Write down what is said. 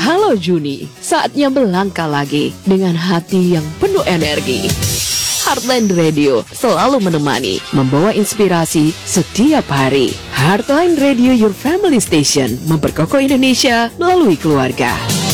Halo Juni, saatnya melangkah lagi dengan hati yang penuh energi. Heartline Radio selalu menemani, membawa inspirasi setiap hari. Heartline Radio, your family station, memperkokoh Indonesia melalui keluarga.